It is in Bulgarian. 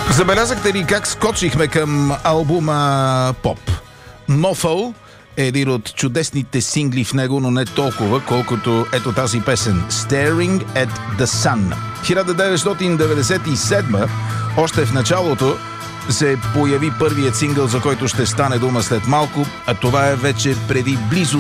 Забелязахте ли как скочихме към албума Поп? Mofo е един от чудесните сингли в него, но не толкова, колкото ето тази песен Staring at the Sun. 1997, още в началото, се появи първият сингъл, за който ще стане дума след малко, а това е вече преди близо